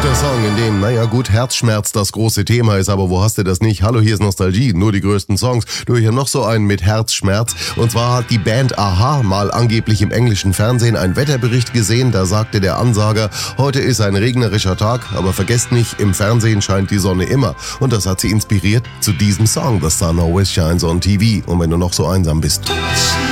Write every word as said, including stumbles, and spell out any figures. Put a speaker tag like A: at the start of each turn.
A: Der Song, in dem, naja gut, Herzschmerz das große Thema ist, aber wo hast du das nicht? Hallo, hier ist Nostalgie, nur die größten Songs. Du, hier noch so einen mit Herzschmerz. Und zwar hat die Band Aha mal angeblich im englischen Fernsehen einen Wetterbericht gesehen. Da sagte der Ansager, heute ist ein regnerischer Tag, aber vergesst nicht, im Fernsehen scheint die Sonne immer. Und das hat sie inspiriert zu diesem Song, The Sun Always Shines on T V. Und wenn du noch so einsam bist.